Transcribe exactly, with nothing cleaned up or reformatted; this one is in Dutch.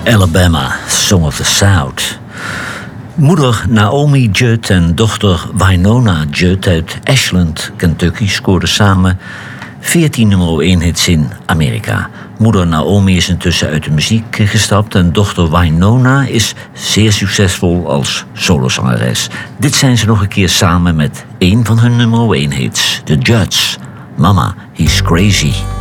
Alabama, Song of the South. Moeder Naomi Judd en dochter Wynonna Judd uit Ashland, Kentucky, scoorden samen veertien nummer één hits in Amerika. Moeder Naomi is intussen uit de muziek gestapt en dochter Wynonna is zeer succesvol als solozangeres. Dit zijn ze nog een keer samen met één van hun nummer één hits, The Judds. Mama, He's Crazy.